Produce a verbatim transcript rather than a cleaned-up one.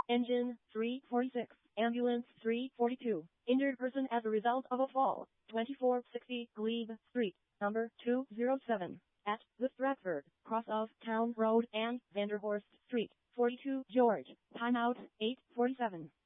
Engine three forty-six, ambulance three forty-two, injured person as a result of a fall, twenty-four sixty Glebe Street, number two oh seven, at the Stratford, cross of Town Road and Vanderhorst Street, forty-two George, timeout eight forty-seven.